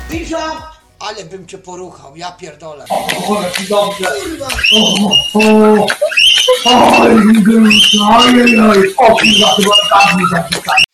Bishop! Ale bym cię poruchał, ja pierdolę. O, jaki dobrze. Kurwa! Oj, oj, oj, o kurwa, chyba tak mi zapisać.